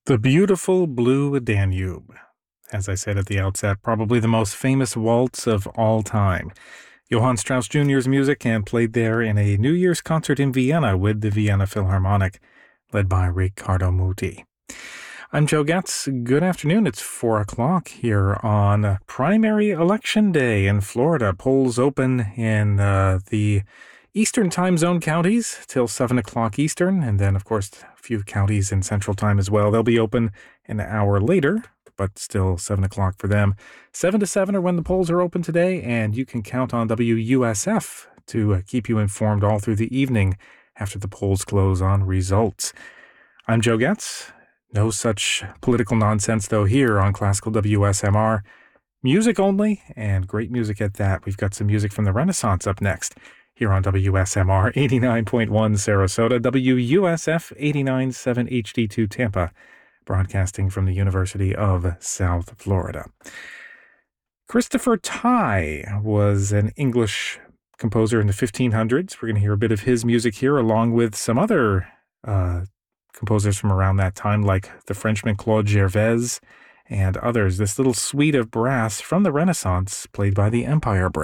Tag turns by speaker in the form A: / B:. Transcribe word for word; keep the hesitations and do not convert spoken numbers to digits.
A: The Beautiful Blue Danube. As I said at the outset, probably the most famous waltz of all time. Johann Strauss Junior's music and played there in a New Year's concert in Vienna with the Vienna Philharmonic, led by Riccardo Muti. I'm Joe Getz. Good afternoon. It's four o'clock here on primary election day in Florida. Polls open in uh, the Eastern time zone counties till seven o'clock Eastern, and then, of course, a few counties in Central time as well. They'll be open an hour later, but still seven o'clock for them. seven to seven are when the polls are open today, and you can count on W U S F to uh, keep you informed all through the evening after the polls close on results. I'm Joe Getz. No such political nonsense, though, here on Classical W S M R. Music only, and great music at that. We've got some music from the Renaissance up next here on W S M R eighty-nine point one Sarasota, W U S F eighty-nine point seven H D two Tampa, broadcasting from the University of South Florida. Christopher Tye was an English composer in the fifteen hundreds. We're going to hear a bit of his music here, along with some other uh, composers from around that time, like the Frenchman Claude Gervais and others. This little suite of brass from the Renaissance, played by the Empire Brass.